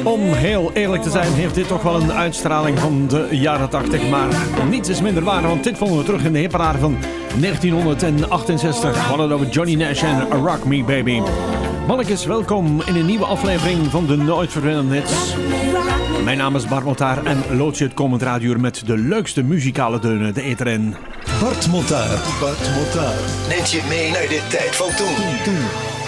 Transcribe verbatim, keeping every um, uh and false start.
Om heel eerlijk te zijn heeft dit toch wel een uitstraling van de jaren tachtig. Maar niets is minder waar, want dit vonden we terug in de hitparade van negentienhonderdachtenzestig. We hadden het over Johnny Nash en Rock Me Baby. Mannekes, welkom in een nieuwe aflevering van de Nooit Verdwenen Hits. Mijn naam is Bart Motaar en lood je het komend radiouur met de leukste muzikale deunen de eter in. Bart Motaar. Bart Motaar. Neemt je mee naar de tijd van toen. toen, toen.